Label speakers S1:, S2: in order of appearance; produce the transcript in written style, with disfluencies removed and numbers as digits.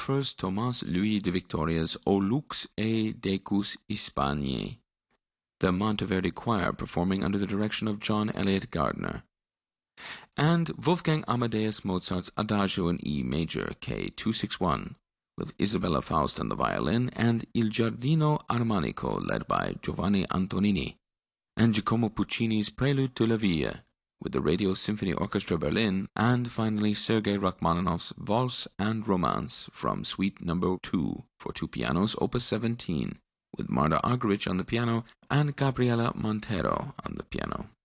S1: first Tomás Luis de Victoria's O Lux e Decus Hispaniae, the Monteverdi Choir performing under the direction of John Eliot Gardiner, and Wolfgang Amadeus Mozart's Adagio in E major, K261, with Isabella Faust on the violin, and Il Giardino Armonico led by Giovanni Antonini, and Giacomo Puccini's Prelude to la Vie, with the Radio Symphony Orchestra Berlin, and finally Sergei Rachmaninoff's Valse and Romance from Suite No. 2 for two pianos, Opus 17, with Marta Argerich on the piano and Gabriela Montero on the piano.